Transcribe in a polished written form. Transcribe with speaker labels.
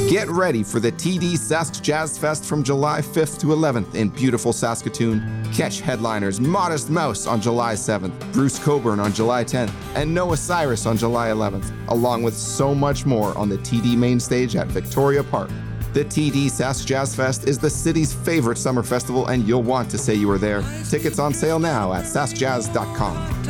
Speaker 1: Get ready for the TD Sask Jazz Fest from July 5th to 11th in beautiful Saskatoon. Catch headliners Modest Mouse on July 7th, Bruce Coburn on July 10th, and Noah Cyrus on July 11th, along with so much more on the TD main stage at Victoria Park. The TD Sask Jazz Fest is the city's favorite summer festival, and you'll want to say you were there. Tickets on sale now at saskjazz.com.